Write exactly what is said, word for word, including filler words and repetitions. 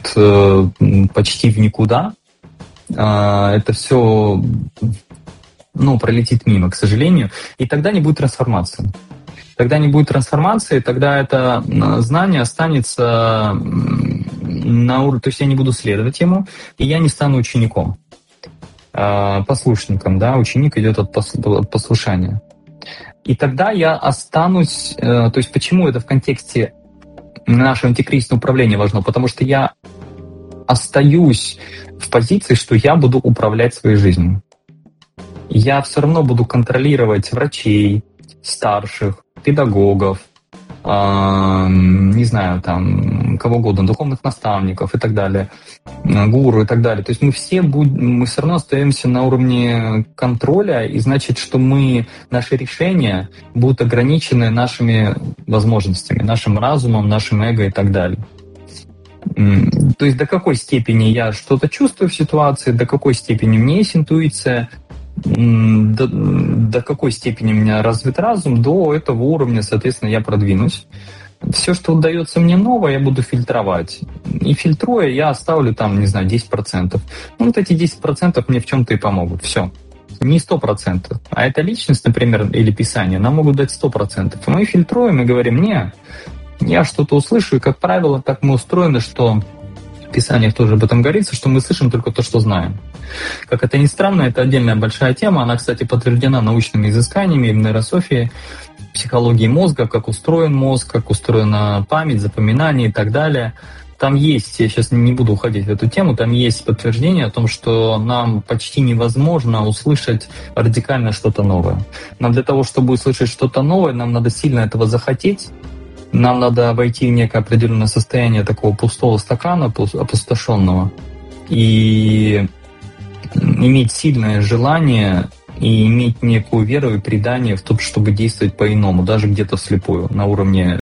э, почти в никуда. Э, это все, ну, пролетит мимо, к сожалению. И тогда не будет трансформации. Тогда не будет трансформации, тогда это знание останется на уровне, то есть я не буду следовать ему, и я не стану учеником, послушником, да, ученик идет от послушания. И тогда я останусь, то есть почему это в контексте нашего антикризисного управления важно? Потому что я остаюсь в позиции, что я буду управлять своей жизнью. Я все равно буду контролировать врачей, старших, педагогов, э, не знаю, там, кого угодно, духовных наставников и так далее, гуру и так далее. То есть мы все будем, мы все равно остаемся на уровне контроля, и значит, что мы, наши решения будут ограничены нашими возможностями, нашим разумом, нашим эго и так далее. То есть до какой степени я что-то чувствую в ситуации, до какой степени у меня есть интуиция, До, до какой степени у меня развит разум, до этого уровня, соответственно, я продвинусь. Все, что удается мне новое, я буду фильтровать. И фильтруя, я оставлю там, не знаю, десять процентов. Ну, вот эти десять процентов мне в чем-то и помогут. Все. Не сто процентов. А эта личность, например, или писание, нам могут дать сто процентов. И мы фильтруем и говорим, не, я что-то услышу, и, как правило, так мы устроены, что в Писаниях тоже об этом говорится, что мы слышим только то, что знаем. Как это ни странно, это отдельная большая тема. Она, кстати, подтверждена научными изысканиями в нейрософии, психологии мозга, как устроен мозг, как устроена память, запоминание и так далее. Там есть, я сейчас не буду уходить в эту тему, там есть подтверждение о том, что нам почти невозможно услышать радикально что-то новое. Нам для того, чтобы услышать что-то новое, нам надо сильно этого захотеть. Нам надо войти в некое определенное состояние такого пустого стакана, опустошенного, и иметь сильное желание и иметь некую веру и предание в то, чтобы действовать по-иному, даже где-то вслепую, на уровне